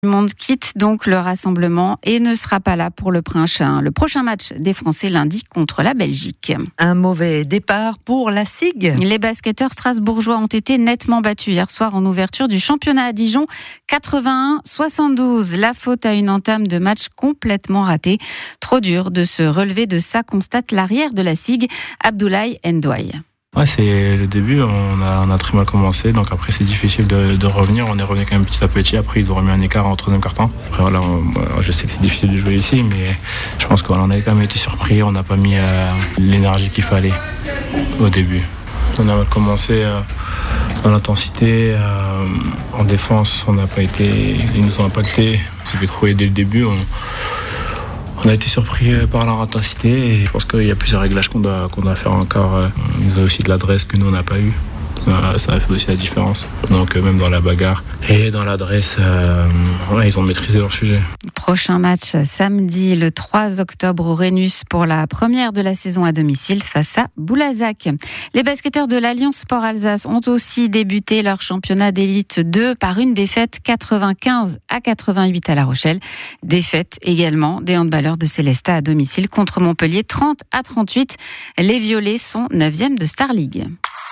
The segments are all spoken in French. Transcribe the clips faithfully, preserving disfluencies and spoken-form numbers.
Le monde quitte donc le rassemblement et ne sera pas là pour le prochain, le prochain match des Français lundi contre la Belgique. Un mauvais départ pour la S I G. Les basketteurs strasbourgeois ont été nettement battus hier soir en ouverture du championnat à Dijon, quatre-vingt-un à soixante-douze. La faute à une entame de match complètement ratée. Trop dur de se relever de ça, constate l'arrière de la S I G, Abdoulaye Ndouaye. Ouais, c'est le début, on a, on a très mal commencé, donc après c'est difficile de, de revenir, on est revenu quand même petit à petit, après ils ont remis un écart en troisième quart-temps. Après voilà, on, je sais que c'est difficile de jouer ici, mais je pense qu'on a quand même été surpris, on n'a pas mis euh, l'énergie qu'il fallait au début. On a mal commencé euh, dans l'intensité, euh, en défense on n'a pas été, ils nous ont impacté, on s'est fait trouver dès le début. On, On a été surpris par leur intensité et je pense qu'il y a plusieurs réglages qu'on doit, qu'on doit faire encore. Ils ont aussi de l'adresse que nous on n'a pas eu. Ça a fait aussi la différence. Donc même dans la bagarre et dans l'adresse, euh, ouais, ils ont maîtrisé leur sujet. Prochain match samedi le trois octobre au Rhenus pour la première de la saison à domicile face à Boulazac. Les basketteurs de l'Alliance Sport Alsace ont aussi débuté leur championnat d'élite deux par une défaite quatre-vingt-quinze à quatre-vingt-huit à La Rochelle. Défaite également des handballeurs de Célestat à domicile contre Montpellier trente à trente-huit. Les Violets sont neuvième de Star League.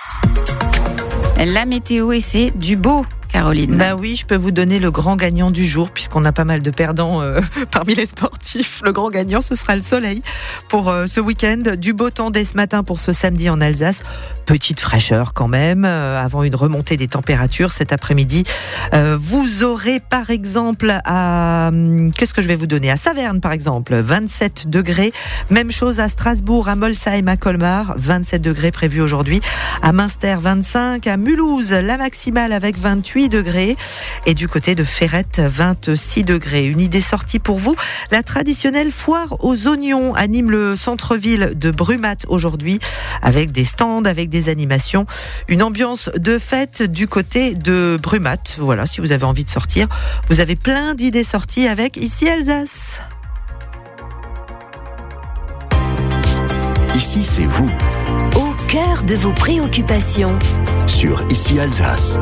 La météo et c'est du beau, Caroline. Bah oui, je peux vous donner le grand gagnant du jour, puisqu'on a pas mal de perdants euh, parmi les sportifs. Le grand gagnant, ce sera le soleil pour euh, ce week-end. Du beau temps dès ce matin pour ce samedi en Alsace. Petite fraîcheur quand même, euh, avant une remontée des températures cet après-midi. Euh, vous aurez par exemple à... Hum, qu'est-ce que je vais vous donner ? À Saverne par exemple, vingt-sept degrés. Même chose à Strasbourg, à Molsheim, à Colmar, vingt-sept degrés prévus aujourd'hui. À Münster, vingt-cinq. À Mulhouse, la maximale avec vingt-huit degrés. Et du côté de Ferrette, vingt-six degrés. Une idée sortie pour vous, la traditionnelle foire aux oignons anime le centre-ville de Brumat aujourd'hui, avec des stands, avec des animations. Une ambiance de fête du côté de Brumat. Voilà, si vous avez envie de sortir, vous avez plein d'idées sorties avec Ici Alsace. Ici, c'est vous. Au cœur de vos préoccupations. Sur Ici Alsace.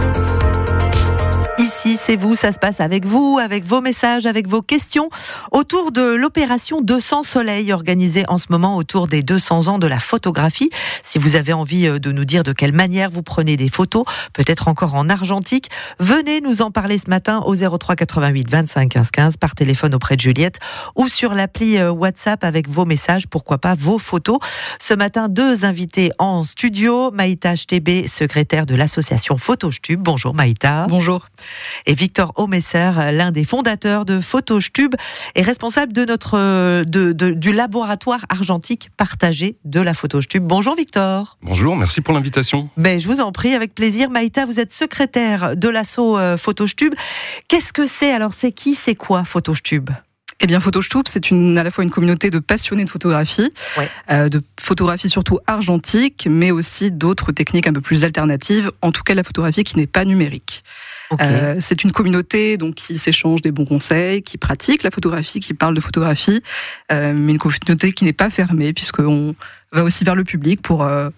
Ici, c'est vous, ça se passe avec vous, avec vos messages, avec vos questions, autour de l'opération deux cents Soleil, organisée en ce moment autour des deux cents ans de la photographie. Si vous avez envie de nous dire de quelle manière vous prenez des photos, peut-être encore en argentique, venez nous en parler ce matin au zéro trois quatre-vingt-huit vingt-cinq quinze quinze, par téléphone auprès de Juliette, ou sur l'appli WhatsApp avec vos messages, pourquoi pas vos photos. Ce matin, deux invités en studio, Maïta Chtébé, secrétaire de l'association Photostube. Bonjour Maïta. Bonjour. Et Victor Omesser, l'un des fondateurs de Photostube et responsable de notre, de, de, du laboratoire argentique partagé de la Photostube. Bonjour Victor. Bonjour, merci pour l'invitation. Ben, je vous en prie, avec plaisir. Maïta, vous êtes secrétaire de l'asso Photostube. Qu'est-ce que c'est alors ? C'est qui, c'est quoi Photostube ? Eh bien, Photostube, c'est une, à la fois une communauté de passionnés de photographie, ouais. euh, de photographie surtout argentique, mais aussi d'autres techniques un peu plus alternatives, en tout cas la photographie qui n'est pas numérique. Okay. Euh, c'est une communauté donc qui s'échange des bons conseils, qui pratique la photographie, qui parle de photographie, euh, mais une communauté qui n'est pas fermée, puisqu'on va aussi vers le public pour euh,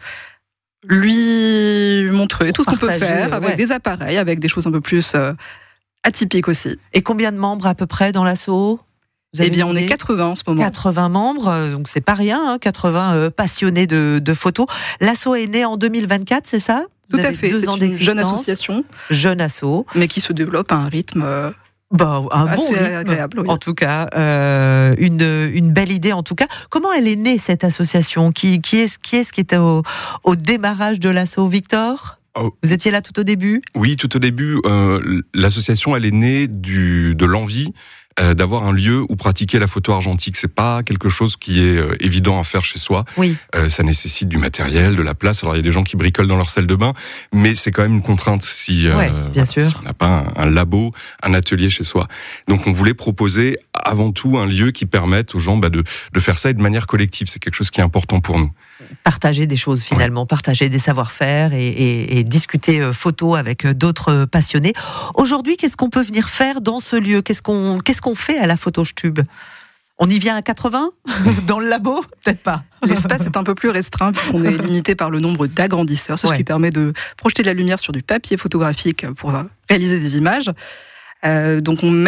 lui montrer tout ce qu'on peut faire avec ouais. des appareils, avec des choses un peu plus euh, atypiques aussi. Et combien de membres à peu près dans l'asso ? Eh bien, on est quatre-vingts en ce moment. quatre-vingts membres, donc c'est pas rien, hein, quatre-vingts euh, passionnés de, de photos. L'asso est né en deux mille vingt-quatre, c'est ça ? Tout à fait, c'est une jeune association. Jeune asso. Mais qui se développe à un rythme euh, bah, un assez bon rythme, agréable. Oui. En tout cas, euh, une, une belle idée en tout cas. Comment elle est née cette association ? Qui, qui est-ce qui, est qui était au, au démarrage de l'asso, Victor ? Oh. Vous étiez là tout au début ? Oui, tout au début. Euh, l'association, elle est née du, de l'envie euh, d'avoir un lieu où pratiquer la photo argentique. C'est pas quelque chose qui est euh, évident à faire chez soi. Oui. Euh, ça nécessite du matériel, de la place. Alors il y a des gens qui bricolent dans leur salle de bain, mais c'est quand même une contrainte si, euh, ouais, bien voilà, sûr. si on n'a pas un, un labo, un atelier chez soi. Donc on voulait proposer avant tout un lieu qui permette aux gens bah, de, de faire ça et de manière collective. C'est quelque chose qui est important pour nous. Partager des choses finalement, oui. Partager des savoir-faire et, et, et discuter euh, photo avec euh, d'autres passionnés. Aujourd'hui, qu'est-ce qu'on peut venir faire dans ce lieu ? Qu'est-ce qu'on, qu'est-ce qu'on fait à la Photostube ? On y vient à quatre-vingts dans le labo ? Peut-être pas. L'espace est un peu plus restreint puisqu'on est limité par le nombre d'agrandisseurs, ce ouais. qui permet de projeter de la lumière sur du papier photographique pour réaliser des images. Euh, donc on met